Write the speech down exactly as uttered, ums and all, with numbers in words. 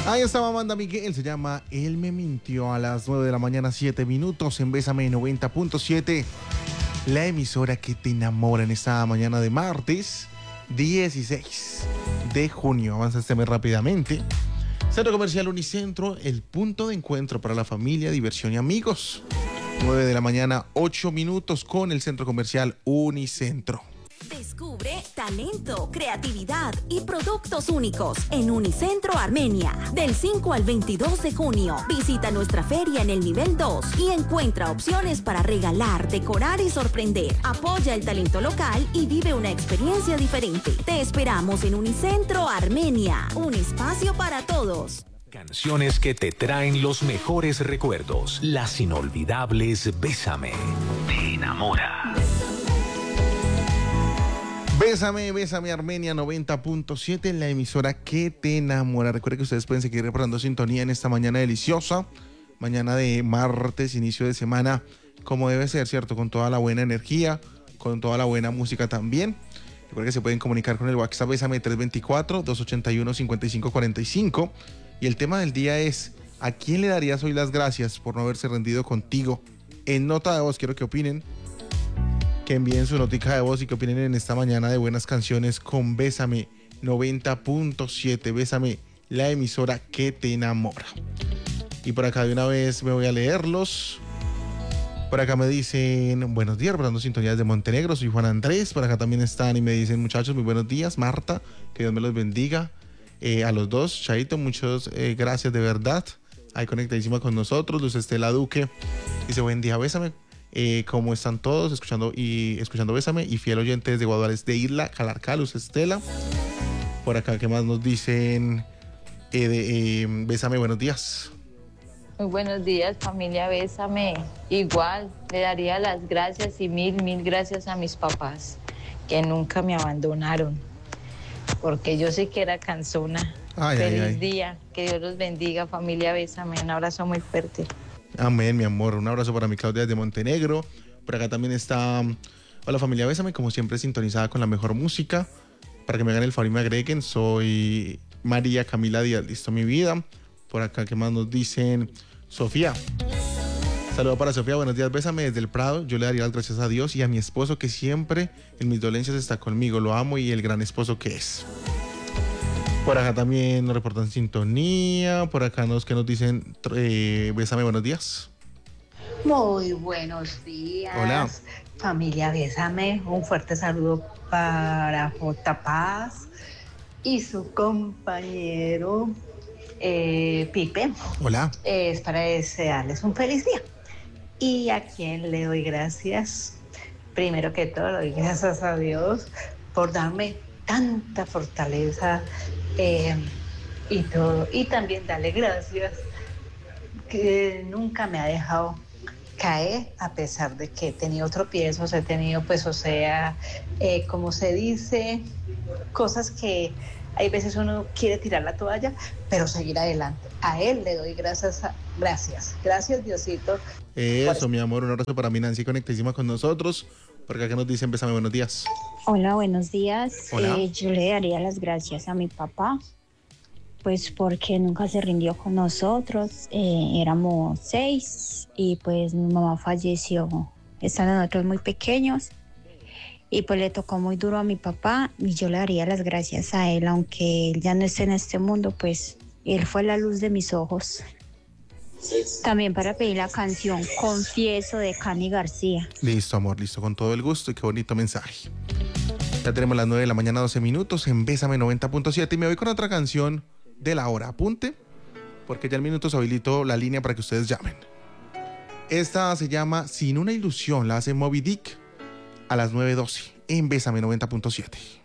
Ahí estaba Amanda Miguel, se llama Él me mintió, a las nueve de la mañana, siete minutos en Bésame noventa punto siete. La emisora que te enamora en esta mañana de martes dieciséis de junio. Avanza este mes rápidamente. Centro Comercial Unicentro, el punto de encuentro para la familia, diversión y amigos. nueve de la mañana, ocho minutos con el Centro Comercial Unicentro. Descubre talento, creatividad y productos únicos en Unicentro Armenia. Del cinco al veintidós de junio, visita nuestra feria en el nivel dos y encuentra opciones para regalar, decorar y sorprender. Apoya el talento local y vive una experiencia diferente. Te esperamos en Unicentro Armenia, un espacio para todos. Canciones que te traen los mejores recuerdos. Las inolvidables Bésame. Te enamora. Bésame, Bésame Armenia noventa punto siete, la emisora que te enamora. Recuerden que ustedes pueden seguir reparando sintonía en esta mañana deliciosa, mañana de martes, inicio de semana, como debe ser, ¿cierto? Con toda la buena energía, con toda la buena música también. Recuerden que se pueden comunicar con el WhatsApp Bésame tres dos cuatro, dos ocho uno, cinco cinco cuatro cinco. Y el tema del día es: ¿a quién le darías hoy las gracias por no haberse rendido contigo? En nota de voz quiero que opinen, que envíen su notica de voz y que opinen en esta mañana de buenas canciones con Bésame noventa punto siete. Bésame, la emisora que te enamora. Y por acá de una vez me voy a leerlos. Por acá me dicen: buenos días, reportando sintonías de Montenegro, soy Juan Andrés. Por acá también están y me dicen: muchachos, muy buenos días. Marta, que Dios me los bendiga. Eh, a los dos, Chaito, muchas eh, gracias de verdad. Ahí conectadísima con nosotros. Luz Estela Duque dice: buen día, Bésame. Eh, ¿Cómo están todos? Escuchando y escuchando Bésame. Y fiel oyente desde Guaduales de Isla Calarcá, Luz Estela. Por acá, ¿qué más nos dicen? Eh, de, eh, Bésame, buenos días. Muy buenos días, familia Bésame. Igual, le daría las gracias y mil, mil gracias a mis papás, que nunca me abandonaron, porque yo sí que era cansona. Ay, Feliz ay, ay. día, que Dios los bendiga, familia Bésame. Un abrazo muy fuerte. Amén, mi amor. Un abrazo para mi Claudia desde Montenegro. Por acá también está: hola familia Bésame, como siempre sintonizada con la mejor música. Para que me hagan el favor y me agreguen, soy María Camila Díaz, listo mi vida. Por acá, ¿qué más nos dicen? Sofía. Saludo para Sofía, buenos días, Bésame desde el Prado. Yo le daría las gracias a Dios y a mi esposo, que siempre en mis dolencias está conmigo. Lo amo y el gran esposo que es. Por acá también nos reportan sintonía. Por acá nos que nos dicen: eh, Bésame, buenos días. Muy buenos días. Hola. Familia Bésame, un fuerte saludo para J. Paz y su compañero eh, Pipe. Hola. Es para desearles un feliz día. ¿Y a quién le doy gracias? Primero que todo, le doy gracias a Dios por darme tanta fortaleza eh, y todo. Y también darle gracias que nunca me ha dejado caer, a pesar de que he tenido tropiezos, he tenido, pues, o sea, eh, como se dice, cosas que hay veces uno quiere tirar la toalla, pero seguir adelante. A él le doy gracias, a, gracias, gracias Diosito. Eso, por... mi amor, un abrazo para mi Nancy, conectadísima con nosotros. Porque acá nos dicen: Bésame, buenos días. Hola, buenos días. Hola. Eh, yo le daría las gracias a mi papá, pues porque nunca se rindió con nosotros. Eh, éramos seis y pues mi mamá falleció estando nosotros muy pequeños. Y pues le tocó muy duro a mi papá y yo le daría las gracias a él, aunque él ya no esté en este mundo, pues él fue la luz de mis ojos. También para pedir la canción Confieso de Cani García. Listo, amor, listo, con todo el gusto y qué bonito mensaje. Ya tenemos las nueve de la mañana, doce minutos en Bésame noventa punto siete y me voy con otra canción de la hora. Apunte, porque ya el minuto se habilitó la línea para que ustedes llamen. Esta se llama Sin una ilusión, la hace Moby Dick a las nueve doce en Bésame noventa punto siete.